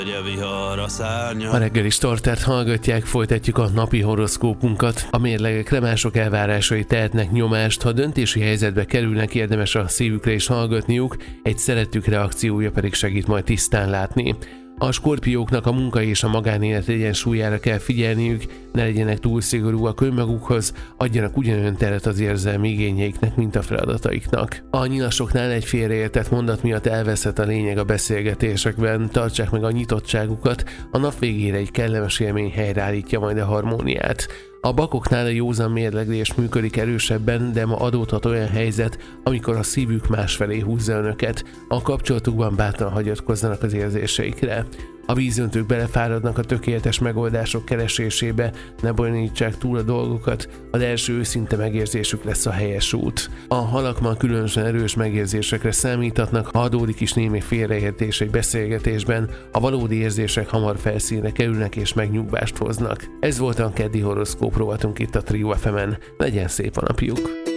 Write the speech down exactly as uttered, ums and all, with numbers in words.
A reggeli startert hallgatják, folytatjuk a napi horoszkópunkat. A mérlegekre mások elvárásai tehetnek nyomást, ha döntési helyzetbe kerülnek, érdemes a szívükre is hallgatniuk, egy szerettük reakciója pedig segít majd tisztán látni. A skorpióknak a munka és a magánélet egyensúlyára kell figyelniük, ne legyenek túl szigorúak önmagukhoz, adjanak ugyanolyan teret az érzelmi igényeiknek, mint a feladataiknak. A nyilasoknál egy félreértett mondat miatt elveszett a lényeg a beszélgetésekben, tartsák meg a nyitottságukat, a nap végére egy kellemes élmény helyreállítja majd a harmóniát. A bakoknál a józan mérleglés működik erősebben, de ma adódhat olyan helyzet, amikor a szívük másfelé húzza önöket, a kapcsolatukban bátran hagyatkozzanak az érzéseikre. A vízöntők belefáradnak a tökéletes megoldások keresésébe, ne bonyolítsák túl a dolgokat, az első őszinte megérzésük lesz a helyes út. A halak ma különösen erős megérzésekre számíthatnak, ha adódik is némi félreértés egy beszélgetésben, a valódi érzések hamar felszínre kerülnek és megnyugvást hoznak. Ez volt a keddi horoszkóp rovatunk itt a Trio ef emen. Legyen szép a napjuk!